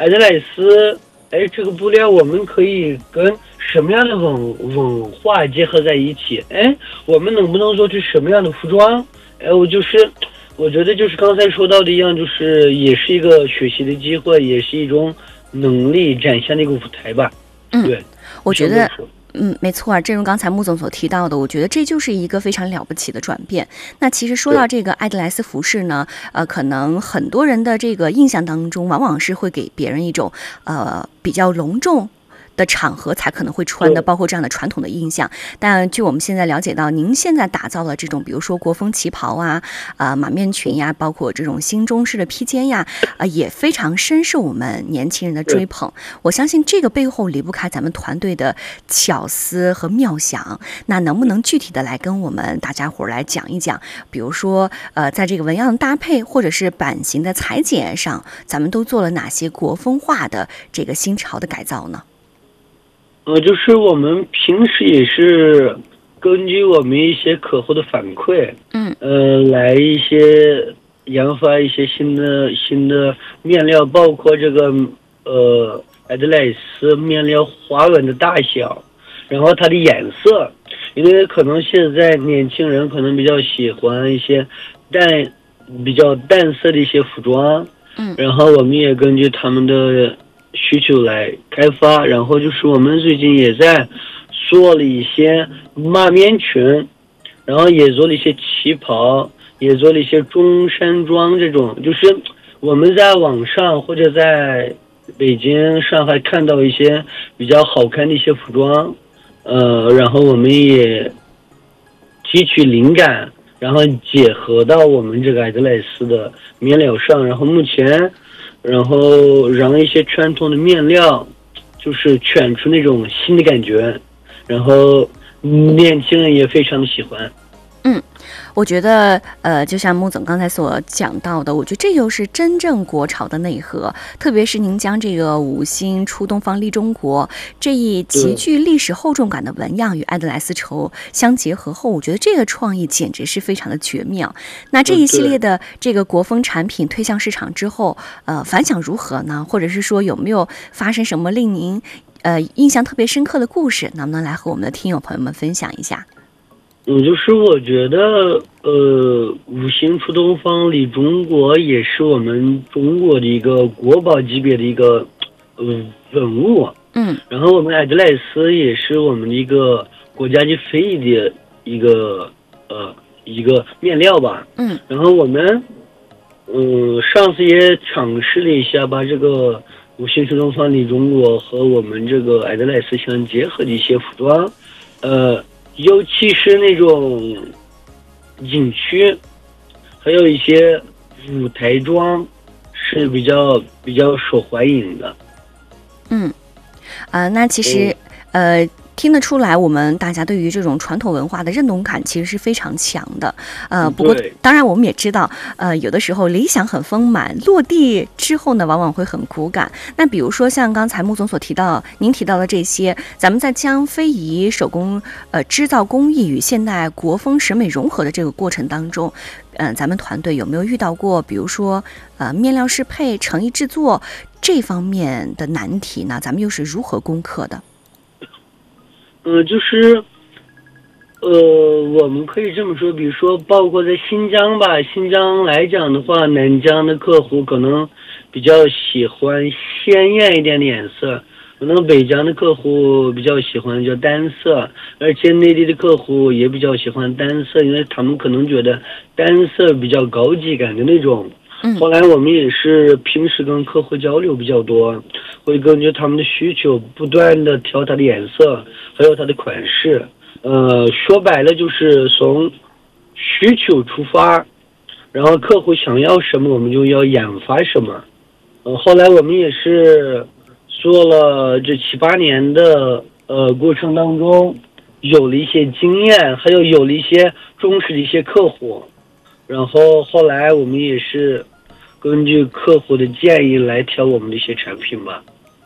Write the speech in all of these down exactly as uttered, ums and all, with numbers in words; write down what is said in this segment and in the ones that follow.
艾德莱斯，哎，这个布料我们可以跟什么样的文文化结合在一起？哎，我们能不能做出什么样的服装？哎，我就是，我觉得就是刚才说到的一样，就是也是一个学习的机会，也是一种能力展现的一个舞台吧。 嗯， 对， 我觉得。嗯，没错啊，正如刚才穆总所提到的，我觉得这就是一个非常了不起的转变。那其实说到这个艾德莱斯服饰呢，呃，可能很多人的这个印象当中，往往是会给别人一种呃比较隆重的场合才可能会穿的，包括这样的传统的印象。但据我们现在了解到，您现在打造了这种，比如说国风旗袍啊、啊、呃、马面裙呀，包括这种新中式的披肩呀，啊、呃，也非常深受我们年轻人的追捧。我相信这个背后离不开咱们团队的巧思和妙想。那能不能具体的来跟我们大家伙来讲一讲？比如说，呃，在这个纹样搭配或者是版型的裁剪上，咱们都做了哪些国风化的这个新潮的改造呢？ 呃，就是我们平时也是根据我们一些客户的反馈， 嗯， 呃，来一些研发一些新的新的面料，包括这个呃艾德莱斯面料花纹的大小，然后它的颜色，因为可能现在年轻人可能比较喜欢一些淡比较淡色的一些服装， 嗯， 然后我们也根据他们的需求来开发，然后就是我们最近也在做了一些马面裙，然后也做了一些旗袍，也做了一些中山装，这种就是我们在网上或者在北京、上海看到一些比较好看的一些服装，呃，然后我们也提取灵感，然后结合到我们这个艾德莱斯的面料上，然后目前。然后让一些传统的面料，就是圈出那种新的感觉，然后年轻人也非常的喜欢。 嗯，我觉得，呃，就像穆总刚才所讲到的，我觉得这就是真正国潮的内核。特别是您将这个五星出东方立中国这一极具历史厚重感的纹样与艾德莱斯绸相结合后，我觉得这个创意简直是非常的绝妙。那这一系列的这个国风产品推向市场之后，呃，反响如何呢？或者是说有没有发生什么令您呃印象特别深刻的故事？能不能来和我们的听友朋友们分享一下？ 嗯，就是我觉得，呃，五星出东方立中国也是我们中国的一个国宝级别的一个呃文物。 嗯， 然后我们艾德莱斯也是我们的一个国家级非遗的一个呃一个面料吧。 嗯， 然后我们嗯上次也尝试了一下，把这个五星出东方立中国和我们这个艾德莱斯相结合的一些服装，呃。尤其是那种景区，还有一些舞台装是比较比较受欢迎的。 嗯，啊、呃，那其实、嗯、呃。听得出来，我们大家对于这种传统文化的认同感其实是非常强的，呃，不过当然我们也知道，呃，有的时候理想很丰满，落地之后呢，往往会很骨感。那比如说像刚才穆总所提到，您提到的这些，咱们在将非遗手工呃织造工艺与现代国风审美融合的这个过程当中，嗯、呃，咱们团队有没有遇到过，比如说呃面料适配、成衣制作这方面的难题呢？咱们又是如何攻克的？ 呃，就是，呃，我们可以这么说，比如说，包括在新疆吧，新疆来讲的话，南疆的客户可能比较喜欢鲜艳一点的颜色，可能北疆的客户比较喜欢叫单色，而且内地的客户也比较喜欢单色，因为他们可能觉得单色比较高级感的那种。后来我们也是平时跟客户交流比较多，会根据他们的需求不断的调它的颜色，还有它的款式。呃，说白了就是从需求出发，然后客户想要什么，我们就要研发什么。呃，后来我们也是做了这七八年的呃过程当中，有了一些经验，还有有了一些忠实的一些客户。然后后来我们也是根据客户的建议来调我们的一些产品吧。 嗯，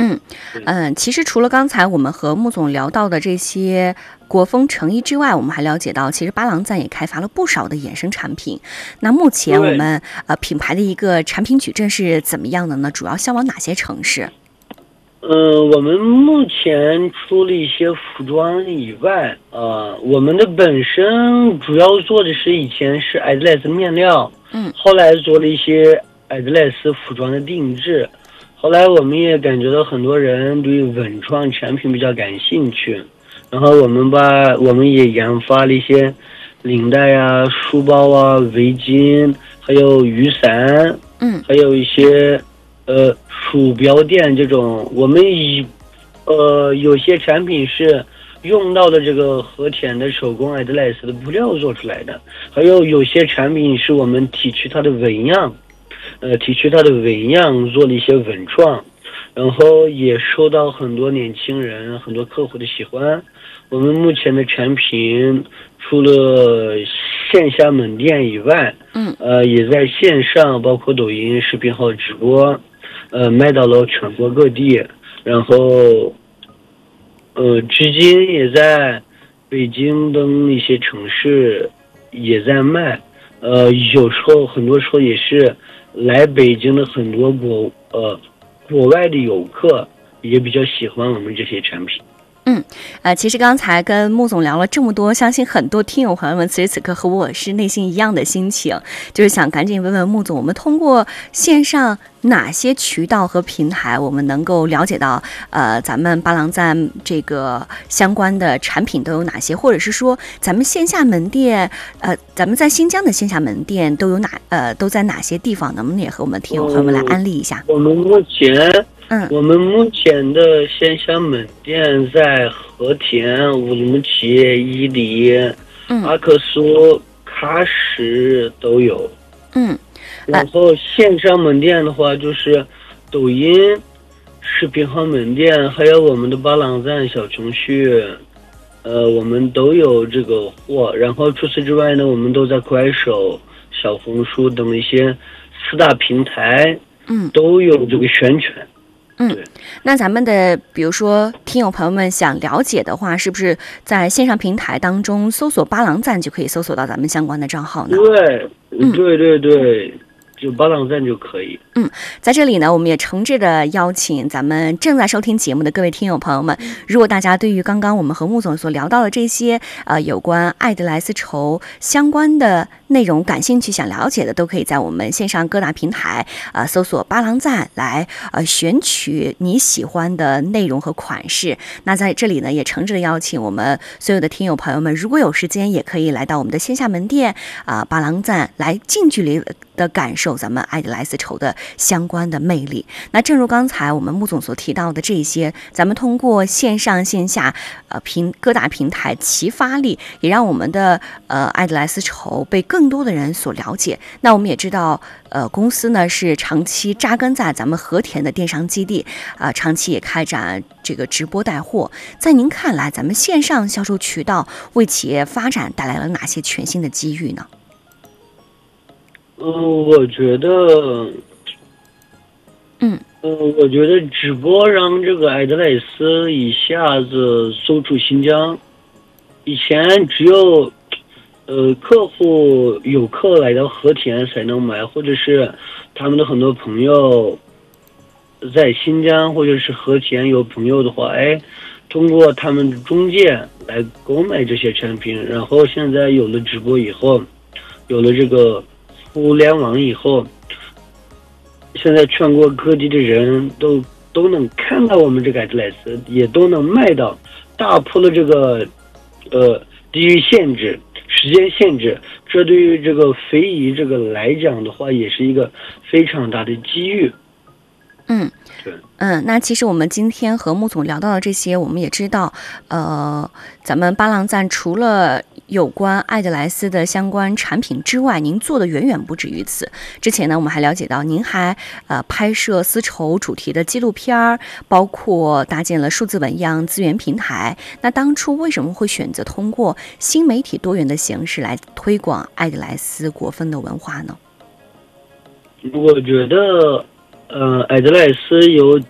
嗯嗯、呃，其实除了刚才我们和穆总聊到的这些国风成衣之外，我们还了解到，其实巴郎赞也开发了不少的衍生产品。那目前我们呃品牌的一个产品矩阵是怎么样的呢？主要销往哪些城市？ 呃，我们目前除了一些服装以外，呃，我们的本身主要做的是以前是艾德莱斯面料， 嗯， 后来做了一些艾德莱斯服装的定制。后来我们也感觉到很多人对文创产品比较感兴趣，然后我们把我们也研发了一些领带啊、书包啊、围巾，还有雨伞， 嗯， 还有一些呃鼠标垫这种。我们以呃有些产品是用到的这个和田的手工艾德莱斯的布料做出来的，还有有些产品是我们提取它的纹样。呃，提取它的纹样做了一些文创，然后也受到很多年轻人、很多客户的喜欢。我们目前的产品除了线下门店以外， 嗯， 呃，也在线上，包括抖音、视频号直播，呃，卖到了全国各地。然后，呃，至今也在北京等一些城市也在卖。呃，有时候很多时候也是。来北京的很多国呃国外的游客也比较喜欢我们这些产品。 嗯，呃，其实刚才跟穆总聊了这么多，相信很多听友朋友们此时此刻和我是内心一样的心情，就是想赶紧问问穆总，我们通过线上哪些渠道和平台，我们能够了解到，呃，咱们巴郎赞这个相关的产品都有哪些，或者是说咱们线下门店，呃，咱们在新疆的线下门店都有哪，呃，都在哪些地方？能不能也和我们听友朋友们来安利一下？ 嗯、我们目前。 嗯， 我们目前的线下门店在和田、乌鲁木齐、伊犁、 嗯、 阿克苏、喀什都有。 嗯， 然后线上门店的话，就是抖音、视频号门店，还有我们的巴郎赞小程序，呃，我们都有这个货。然后除此之外呢，我们都在快手、小红书等一些四大平台， 嗯， 都有这个宣传。 嗯，那咱们的比如说听友朋友们想了解的话，是不是在线上平台当中搜索巴郎赞就可以搜索到咱们相关的账号呢？ 对，嗯、对对对，就巴郎赞就可以。 嗯，在这里呢，我们也诚挚的邀请咱们正在收听节目的各位听友朋友们，如果大家对于刚刚我们和穆总所聊到的这些呃有关艾德莱斯绸相关的内容感兴趣、想了解的，都可以在我们线上各大平台呃搜索巴郎赞来呃选取你喜欢的内容和款式。那在这里呢，也诚挚的邀请我们所有的听友朋友们，如果有时间，也可以来到我们的线下门店啊、呃、巴郎赞来近距离的感受咱们艾德莱斯绸的相关的魅力。那正如刚才我们穆总所提到的这些，咱们通过线上线下呃平各大平台齐发力，也让我们的呃艾德莱斯绸被更多的人所了解。那我们也知道呃公司呢是长期扎根在咱们和田的电商基地啊、呃，长期也开展这个直播带货。在您看来，咱们线上销售渠道为企业发展带来了哪些全新的机遇呢？ 嗯、呃，我觉得， 嗯， 呃，我觉得直播让这个艾德莱斯一下子走出新疆。以前只有，呃，客户游客来到和田才能买，或者是他们的很多朋友在新疆或者是和田有朋友的话，哎，通过他们的中介来购买这些产品。然后现在有了直播以后，有了这个互联网以后，现在全国各地的人都都能看到我们这个艾德莱斯，也都能卖到，打破了这个呃地域限制、时间限制。这对于这个非遗这个来讲的话，也是一个非常大的机遇。 嗯，嗯，那其实我们今天和穆总聊到的这些，我们也知道，呃，咱们巴郎赞除了有关艾德莱斯的相关产品之外，您做的远远不止于此。之前呢，我们还了解到，您还呃拍摄丝绸主题的纪录片儿，包括搭建了数字纹样资源平台。那当初为什么会选择通过新媒体多元的形式来推广艾德莱斯国风的文化呢？ 我觉得。呃，艾德莱斯有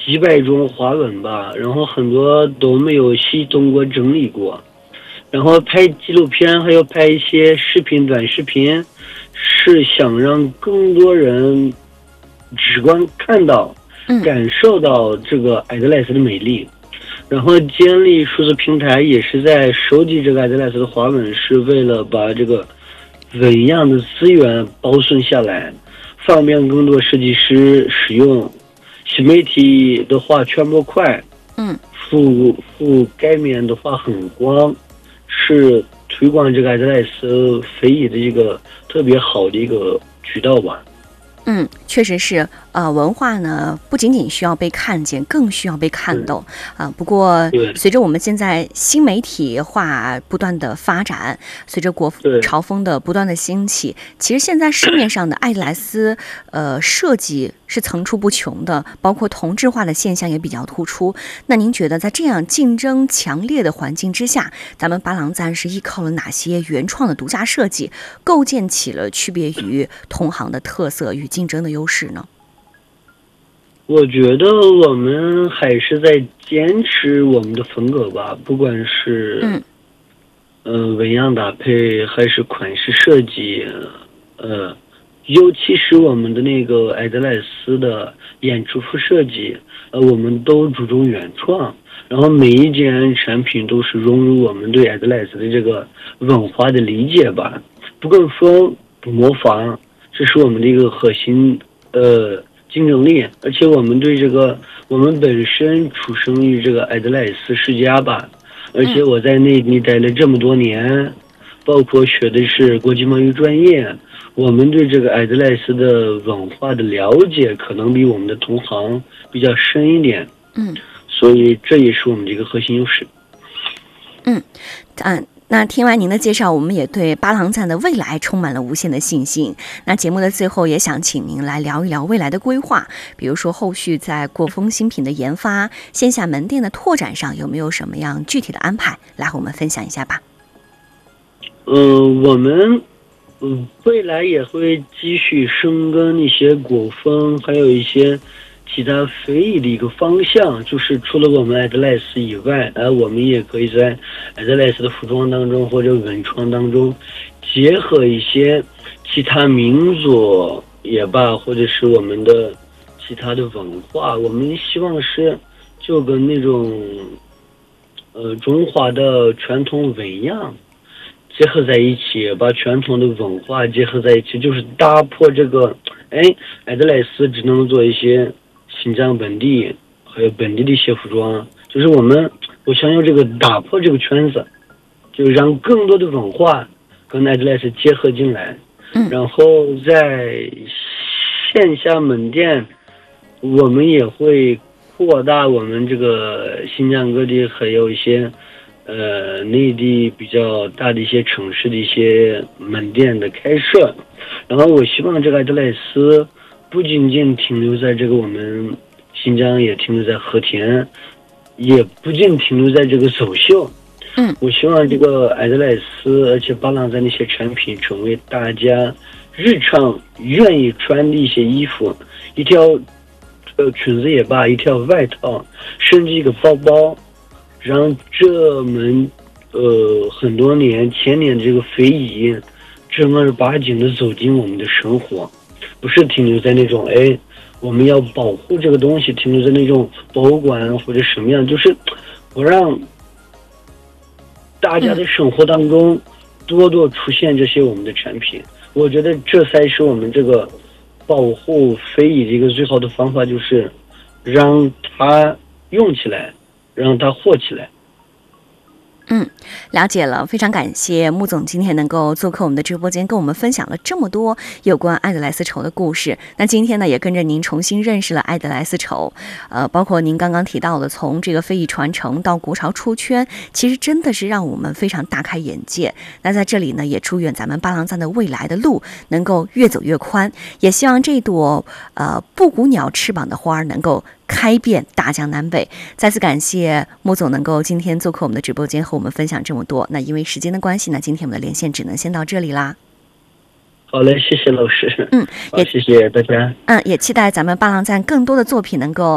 几百种花纹吧，然后很多都没有系统过整理过。然后拍纪录片，还有拍一些视频、短视频，是想让更多人直观看到、感受到这个艾德莱斯的美丽。然后建立数字平台也是在收集这个艾德莱斯的花纹，是为了把这个纹样的资源保存下来，方便更多设计师使用。新媒体的话传播快， 嗯， 覆覆盖面的话很广，是推广这个艾德莱斯非遗的一个特别好的一个渠道吧。 嗯，确实是，呃，文化呢不仅仅需要被看见，更需要被看懂啊、呃。不过，随着我们现在新媒体化不断的发展，随着国潮风的不断的兴起，其实现在市面上的艾德莱斯呃设计是层出不穷的，包括同质化的现象也比较突出。那您觉得在这样竞争强烈的环境之下，咱们巴郎赞是依靠了哪些原创的独家设计，构建起了区别于同行的特色与竞争的优势呢？ 我觉得我们还是在坚持我们的风格吧，不管是嗯呃纹样搭配还是款式设计，呃尤其是我们的那个艾德莱斯的演出服设计，呃我们都注重原创，然后每一件产品都是融入我们对艾德莱斯的这个文化的理解吧，不跟风不模仿，这是我们的一个核心呃竞争力。而且我们对这个，我们本身出生于这个艾德莱斯世家吧，而且我在内地待了这么多年，包括学的是国际贸易专业，我们对这个艾德莱斯的文化的了解可能比我们的同行比较深一点， 嗯， 所以这也是我们这个核心优势。 嗯，嗯。那听完您的介绍，我们也对巴郎赞的未来充满了无限的信心。那节目的最后，也想请您来聊一聊未来的规划，比如说后续在国风新品的研发、线下门店的拓展上，有没有什么样具体的安排？来和我们分享一下吧。 嗯、呃，我们嗯未来也会继续深耕一些国风，还有一些其他非遗的一个方向，就是除了我们艾德莱斯以外，呃，我们也可以在艾德莱斯的服装当中或者文创当中结合一些其他民族也罢，或者是我们的其他的文化。我们希望是就跟那种呃中华的传统纹样结合在一起，把传统的文化结合在一起，就是打破这个哎艾德莱斯只能做一些新疆本地还有本地的一些服装，就是我们我想要这个打破这个圈子，就让更多的文化跟艾德莱斯结合进来，然后在线下门店我们也会扩大我们这个新疆各地还有一些呃内地比较大的一些城市的一些门店的开设，然后我希望这个艾德莱斯不仅仅停留在这个我们新疆，也停留在和田，也不仅停留在这个走秀。 嗯， 我希望这个艾德莱斯，而且巴郎赞那些产品成为大家日常愿意穿的一些衣服，一条呃裙子也罢，一条外套，甚至一个包包，让这门呃很多年千年的这个非遗正儿八经的走进我们的生活。不是停留在那种哎，我们要保护这个东西，停留在那种博物馆或者什么样，就是我让大家的生活当中多多出现这些我们的产品。我觉得这才是我们这个保护非遗的一个最好的方法，就是让它用起来，让它火起来。 嗯，了解了，非常感谢穆总今天能够做客我们的直播间，跟我们分享了这么多有关艾德莱丝绸的故事。那今天呢，也跟着您重新认识了艾德莱丝绸，呃，包括您刚刚提到的，从这个非遗传承到国潮出圈，其实真的是让我们非常大开眼界。那在这里呢，也祝愿咱们巴郎赞的未来的路能够越走越宽，也希望这朵呃布谷鸟翅膀的花能够开遍大江南北。再次感谢穆总能够今天做客我们的直播间，和我们分享这么多。那因为时间的关系呢，今天我们的连线只能先到这里啦。 好嘞，谢谢老师。 嗯， 也谢谢大家。 嗯，也期待咱们巴郎赞更多的作品能够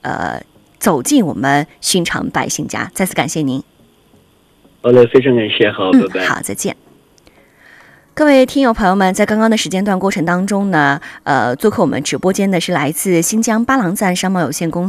呃走进我们寻常百姓家。再次感谢您。 好的，非常感谢，好，拜拜。 嗯，好，再见。各位听友朋友们，在刚刚的时间段过程当中呢，呃，做客我们直播间的是来自新疆巴郎赞商贸有限公司